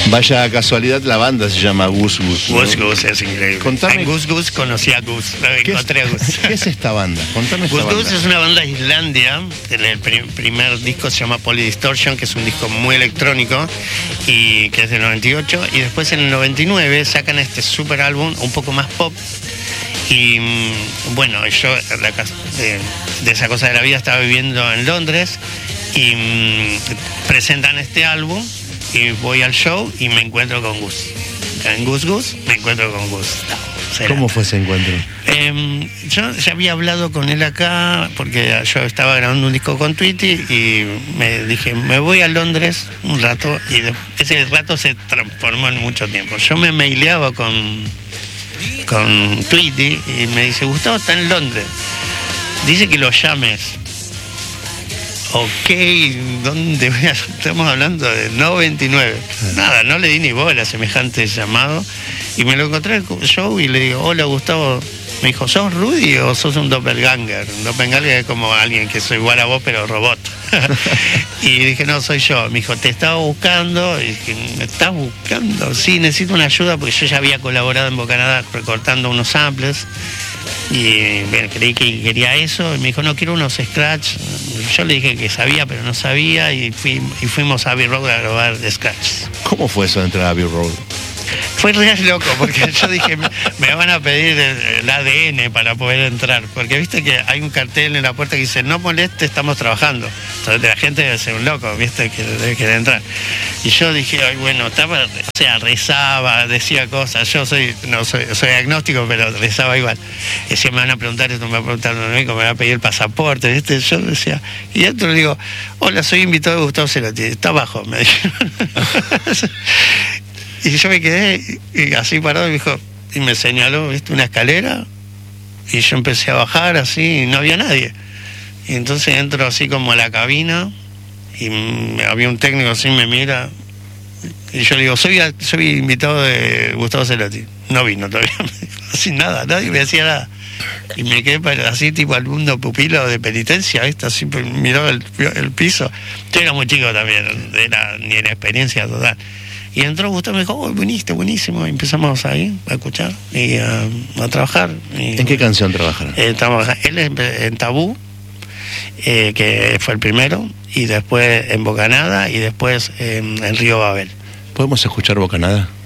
Vaya casualidad, la banda se llama Gus Gus, ¿no? Gus Gus es increíble. Contame, En Gus Gus conocí a Gus, encontré a Gus. ¿qué es esta banda? Contame esta Gus banda. Gus es una banda de Islandia. El primer disco se llama Polydistortion, que es un disco muy electrónico y que es del 98. Y después en el 99 sacan este super álbum un poco más pop. Y bueno, yo de esa cosa de la vida estaba viviendo en Londres y presentan este álbum y voy al show y me encuentro con Gus. En Gus Gus me encuentro con Gus. ¿Cómo fue ese encuentro? Yo ya había hablado con él acá porque yo estaba grabando un disco con Tweety y me dije, me voy a Londres un rato, y ese rato se transformó en mucho tiempo. Yo me maileaba con Tweety y me dice, Gustavo está en Londres, dice que lo llames. Ok, ¿dónde voy a...? Estamos hablando de 99. Nada, no le di ni bola a semejante llamado. Y me lo encontré en el show y le digo, hola Gustavo. Me dijo, ¿sos Rudy o sos un doppelganger? Un doppelganger es como alguien que soy igual a vos pero robot. Y dije, no, soy yo. Me dijo, te estaba buscando. Y dije, ¿me estás buscando? Sí, necesito una ayuda porque yo ya había colaborado en Bocanada recortando unos samples. Y bueno, creí que quería eso. Y me dijo, no, quiero unos scratch. Yo le dije que sabía, pero no sabía. Y fuimos a Abbey Road a grabar de scratch. ¿Cómo fue eso de entrar a Abbey Road? Fue real loco, porque yo dije, me van a pedir el ADN para poder entrar. Porque viste que hay un cartel en la puerta que dice, no moleste, estamos trabajando. Entonces la gente debe ser un loco, viste, que debe querer entrar. Y yo dije, ay, bueno, estaba, o sea, rezaba, decía cosas. Yo soy agnóstico, pero rezaba igual. Decía, me van a preguntar esto, me van a preguntar lo único, me van a pedir el pasaporte, viste. Yo decía, y dentro le digo, hola, soy invitado de Gustavo Cerati, está abajo, me dijeron. Y yo me quedé y así parado y me dijo, y me señaló, ¿viste? Una escalera, y yo empecé a bajar así y no había nadie. Y entonces entro así como a la cabina y había un técnico así, me mira y yo le digo, soy invitado de Gustavo Cerati. No vino todavía, sin nada, nadie me decía nada. Y me quedé así tipo alumno pupilo de penitencia, ¿viste? Así miraba el piso. Yo era muy chico también, era ni en experiencia total. Y entró Gustavo y me dijo, oh, buenísimo. Y empezamos ahí a escuchar y a trabajar. ¿En qué canción trabajaron? Él en Tabú, que fue el primero, y después en Bocanada, y después en Río Babel. ¿Podemos escuchar Bocanada?